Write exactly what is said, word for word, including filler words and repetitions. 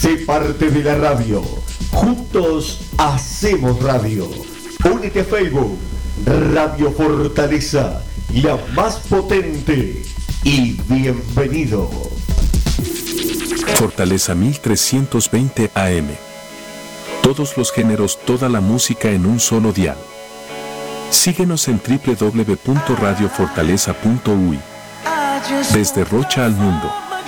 Sé parte de la radio. Juntos hacemos radio. Únete a Facebook. Radio Fortaleza, la más potente. Y bienvenido. Fortaleza mil trescientos veinte A M. Todos los géneros, toda la música en un solo dial. Síguenos en doble u doble u doble u punto radio fortaleza punto u y. Desde Rocha al mundo.